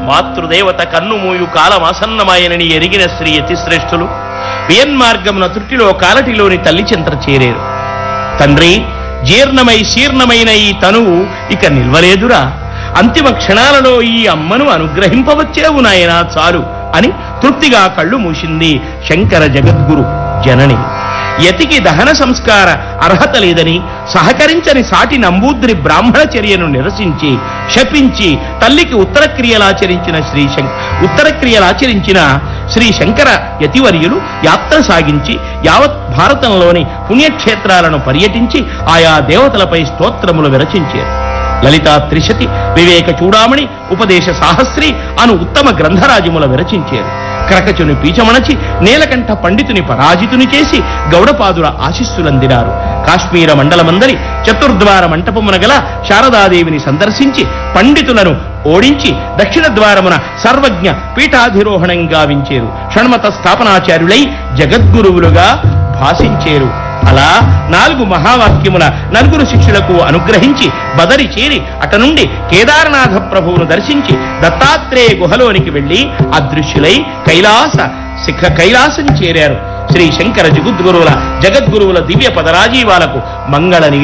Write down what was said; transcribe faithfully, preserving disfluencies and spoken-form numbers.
మాతృదేవత కన్నుమూయు కాలమాసన్నమాయనని ఎరిగిన శ్రీ యతిశ్రేష్ఠులు వియన్మార్గమున త్రుటిలో కాలటిలోని తల్లి చెంత చేరేరు. తండ్రి, జీర్ణమై శీర్ణమైన ఈ తనువు ఇక నిల్వలేదురా, అంతిమ క్షణాలలో ఈ అమ్మను అనుగ్రహింపవచ్చేవు నాయనా చాలు అని తృప్తిగా కళ్ళు మూసింది శంకర జగద్గురు జనని. యతికి దహన సంస్కార అర్హత లేదని సహకరించని సాటి నంబూద్రి బ్రాహ్మణ చర్యను నిరసించి శపించి తల్లికి ఉత్తరక్రియలాచరించిన శ్రీ ఉత్తరక్రియలాచరించిన శ్రీ శంకర యతివర్యులు యాత్ర సాగించి యావత్ భారతంలోని పుణ్యక్షేత్రాలను పర్యటించి ఆయా దేవతలపై స్తోత్రములు విరచించారు. లలితా త్రిశతి, వివేక చూడామణి, ఉపదేశ సాహస్రి అను ఉత్తమ గ్రంథరాజముల విరచించారు. క్రకచుని పీచమణచి నీలకంఠ పండితుని పరాజితుని చేసి గౌడపాదుల ఆశీస్సులందినారు. కాశ్మీర మండలమందరి చతుర్ద్వార మంటపమున గల శారదాదేవిని సందర్శించి పండితులను ఓడించి దక్షిణ ద్వారమున సర్వజ్ఞ పీఠాధిరోహణం గావించేరు. షణ్మత స్థాపనాచార్యులై జగద్గురువులుగా భాషించేరు. అలా నాలుగు మహావాక్యముల నలుగురు శిష్యులకు అనుగ్రహించి బదరి చేరి అట నుండి కేదారనాథ ప్రభువును దర్శించి దత్తాత్రేయ గుహలోనికి వెళ్లి అదృశ్యులై కైలాస శిఖ కైలాసం చేరారు. శ్రీ శంకర జగద్గురువుల జగద్గురువుల దివ్య పదరాజీవాలకు మంగళ నీరా